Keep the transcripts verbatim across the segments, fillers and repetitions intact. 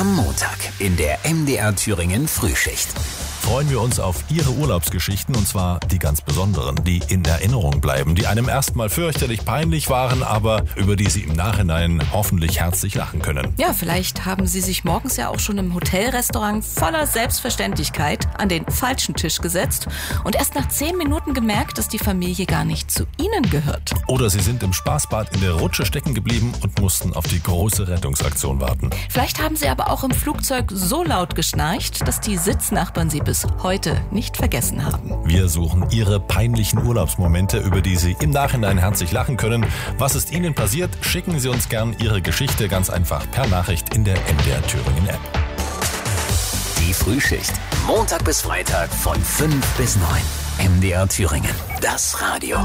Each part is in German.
Am Montag in der M D R Thüringen Frühschicht freuen wir uns auf Ihre Urlaubsgeschichten, und zwar die ganz besonderen, die in Erinnerung bleiben, die einem erstmal fürchterlich peinlich waren, aber über die Sie im Nachhinein hoffentlich herzlich lachen können. Ja, vielleicht haben Sie sich morgens ja auch schon im Hotelrestaurant voller Selbstverständlichkeit an den falschen Tisch gesetzt und erst nach zehn Minuten gemerkt, dass die Familie gar nicht zu Ihnen gehört. Oder Sie sind im Spaßbad in der Rutsche stecken geblieben und mussten auf die große Rettungsaktion warten. Vielleicht haben Sie aber auch im Flugzeug so laut geschnarcht, dass die Sitznachbarn Sie bis heute nicht vergessen haben. Wir suchen Ihre peinlichen Urlaubsmomente, über die Sie im Nachhinein herzlich lachen können. Was ist Ihnen passiert? Schicken Sie uns gern Ihre Geschichte ganz einfach per Nachricht in der M D R Thüringen App. Die Frühschicht, Montag bis Freitag von fünf bis neun. M D R Thüringen, das Radio.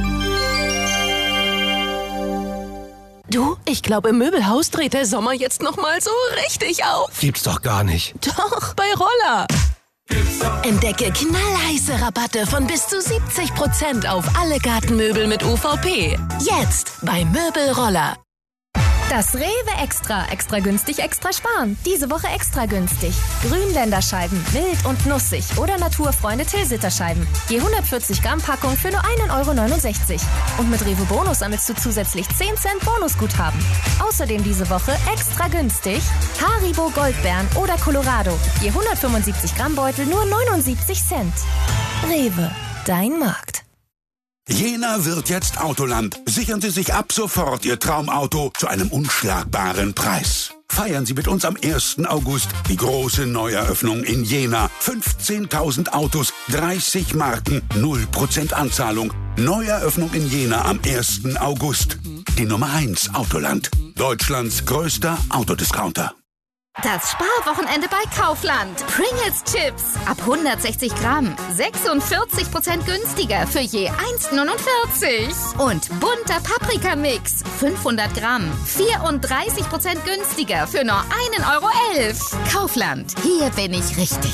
Du, ich glaube, im Möbelhaus dreht der Sommer jetzt noch mal so richtig auf. Gibt's doch gar nicht. Doch, bei Roller. Entdecke knallheiße Rabatte von bis zu siebzig Prozent auf alle Gartenmöbel mit U V P. Jetzt bei Möbelroller. Das Rewe Extra. Extra günstig, extra sparen. Diese Woche extra günstig. Grünländerscheiben, mild und nussig oder Naturfreunde Tilsiter-Scheiben. Je hundertvierzig Gramm Packung für nur ein Euro neunundsechzig. Und mit Rewe Bonus sammelst du zusätzlich zehn Cent Bonusguthaben. Außerdem diese Woche extra günstig Haribo Goldbeeren oder Colorado. Je hundertfünfundsiebzig Gramm Beutel nur neunundsiebzig Cent. Rewe, dein Markt. Jena wird jetzt Autoland. Sichern Sie sich ab sofort Ihr Traumauto zu einem unschlagbaren Preis. Feiern Sie mit uns am ersten August die große Neueröffnung in Jena. fünfzehntausend Autos, dreißig Marken, null Prozent Anzahlung. Neueröffnung in Jena am ersten August. Die Nummer eins Autoland. Deutschlands größter Autodiscounter. Das Sparwochenende bei Kaufland. Pringles Chips ab hundertsechzig Gramm. sechsundvierzig Prozent günstiger für je eins neunundvierzig. Und bunter Paprikamix. fünfhundert Gramm. vierunddreißig Prozent günstiger für nur ein Euro elf. Kaufland. Hier bin ich richtig.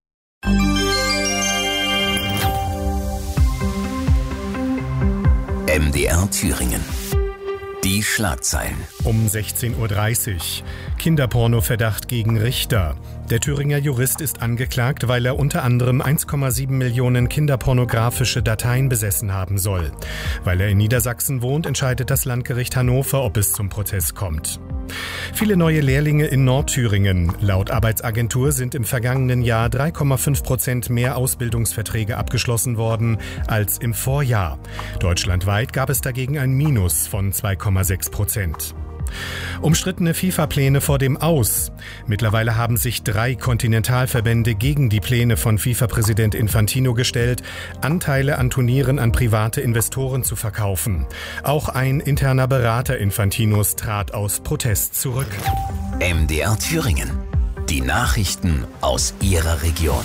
M D R Thüringen. Die Schlagzeilen. Um sechzehn Uhr dreißig. Kinderporno-Verdacht gegen Richter. Der Thüringer Jurist ist angeklagt, weil er unter anderem eins Komma sieben Millionen kinderpornografische Dateien besessen haben soll. Weil er in Niedersachsen wohnt, entscheidet das Landgericht Hannover, ob es zum Prozess kommt. Viele neue Lehrlinge in Nordthüringen. Laut Arbeitsagentur sind im vergangenen Jahr drei Komma fünf Prozent mehr Ausbildungsverträge abgeschlossen worden als im Vorjahr. Deutschlandweit gab es dagegen ein Minus von zwei Komma sechs Prozent. Umstrittene FIFA-Pläne vor dem Aus. Mittlerweile haben sich drei Kontinentalverbände gegen die Pläne von FIFA-Präsident Infantino gestellt, Anteile an Turnieren an private Investoren zu verkaufen. Auch ein interner Berater Infantinos trat aus Protest zurück. M D R Thüringen. Die Nachrichten aus Ihrer Region.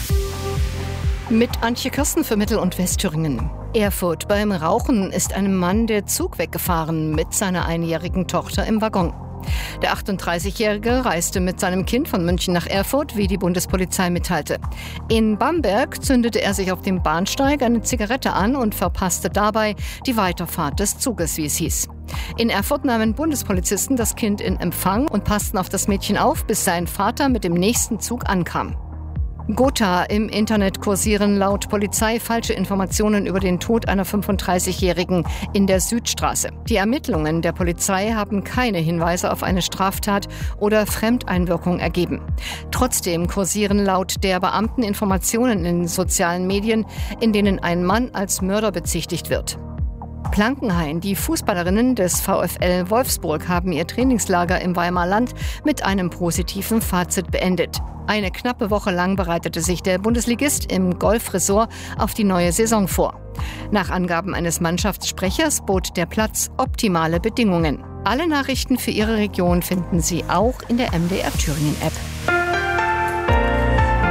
Mit Antje Kirsten für Mittel- und Westthüringen. Erfurt. Beim Rauchen ist einem Mann der Zug weggefahren mit seiner einjährigen Tochter im Waggon. Der achtunddreißigjährige reiste mit seinem Kind von München nach Erfurt, wie die Bundespolizei mitteilte. In Bamberg zündete er sich auf dem Bahnsteig eine Zigarette an und verpasste dabei die Weiterfahrt des Zuges, wie es hieß. In Erfurt nahmen Bundespolizisten das Kind in Empfang und passten auf das Mädchen auf, bis sein Vater mit dem nächsten Zug ankam. Gotha. Im Internet kursieren laut Polizei falsche Informationen über den Tod einer fünfunddreißigjährigen in der Südstraße. Die Ermittlungen der Polizei haben keine Hinweise auf eine Straftat oder Fremdeinwirkung ergeben. Trotzdem kursieren laut der Beamten Informationen in sozialen Medien, in denen ein Mann als Mörder bezichtigt wird. Plankenhain. Die Fußballerinnen des VfL Wolfsburg haben ihr Trainingslager im Weimarer Land mit einem positiven Fazit beendet. Eine knappe Woche lang bereitete sich der Bundesligist im Golfresort auf die neue Saison vor. Nach Angaben eines Mannschaftssprechers bot der Platz optimale Bedingungen. Alle Nachrichten für Ihre Region finden Sie auch in der M D R Thüringen App.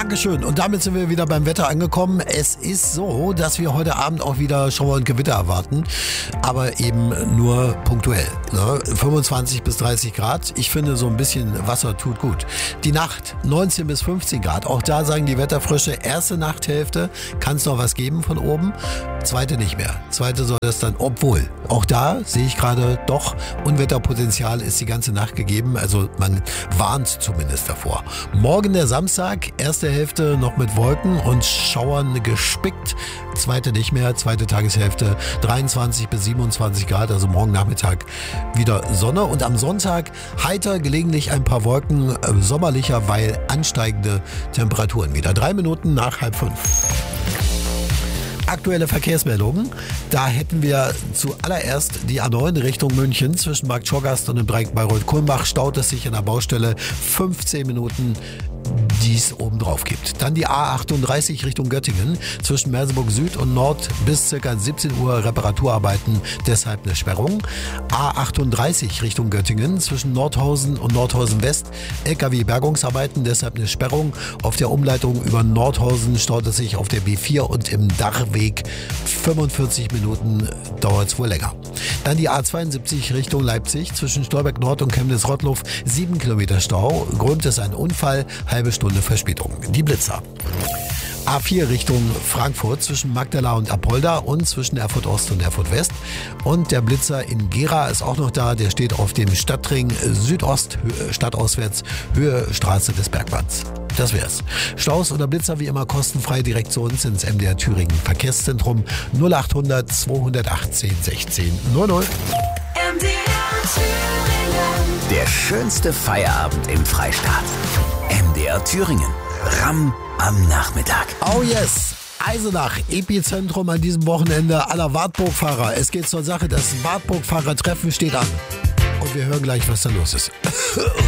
Dankeschön. Und damit sind wir wieder beim Wetter angekommen. Es ist so, dass wir heute Abend auch wieder Schauer und Gewitter erwarten, aber eben nur punktuell. Ne? fünfundzwanzig bis dreißig Grad. Ich finde, so ein bisschen Wasser tut gut. Die Nacht neunzehn bis fünfzehn Grad. Auch da sagen die Wetterfrösche, erste Nachthälfte kann es noch was geben von oben, zweite nicht mehr. Zweite soll es dann, obwohl, auch da sehe ich gerade doch, Unwetterpotenzial ist die ganze Nacht gegeben. Also man warnt zumindest davor. Morgen der Samstag, erste Hälfte noch mit Wolken und Schauern gespickt. Zweite nicht mehr, zweite Tageshälfte dreiundzwanzig bis siebenundzwanzig Grad, also morgen Nachmittag wieder Sonne. Und am Sonntag heiter, gelegentlich ein paar Wolken, äh, sommerlicher, weil ansteigende Temperaturen wieder. Drei Minuten nach halb fünf. Aktuelle Verkehrsmeldungen. Da hätten wir zuallererst die A neun Richtung München zwischen Markt Schorgast und dem Dreieck Bayreuth-Kulmbach. Staut es sich in der Baustelle fünfzehn Minuten, die es oben drauf gibt. Dann die A achtunddreißig Richtung Göttingen zwischen Merseburg Süd und Nord bis ca. siebzehn Uhr Reparaturarbeiten, deshalb eine Sperrung. A achtunddreißig Richtung Göttingen zwischen Nordhausen und Nordhausen West, L K W-Bergungsarbeiten, deshalb eine Sperrung. Auf der Umleitung über Nordhausen staut es sich auf der B vier und im Dachweg fünfundvierzig Minuten, dauert es wohl länger. Dann die A zweiundsiebzig Richtung Leipzig zwischen Stolberg Nord und Chemnitz-Rottloff, sieben Kilometer Stau. Grund ist ein Unfall, halbe Stunde Verspätung. Die Blitzer. A vier Richtung Frankfurt zwischen Magdala und Apolda und zwischen Erfurt Ost und Erfurt West. Und der Blitzer in Gera ist auch noch da. Der steht auf dem Stadtring Südost, stadtauswärts, Höhe Straße des Bergmanns. Das wär's. Staus oder Blitzer wie immer kostenfrei direkt zu uns ins M D R Thüringen Verkehrszentrum null achthundert zweihundertachtzehn sechzehn null null. M D R Thüringen. Der schönste Feierabend im Freistaat. M D R Thüringen. Ramm am Nachmittag. Oh yes! Eisenach, Epizentrum an diesem Wochenende aller Wartburg-Fahrer. Es geht zur Sache, das Wartburg-Fahrer-Treffen steht an. Und wir hören gleich, was da los ist.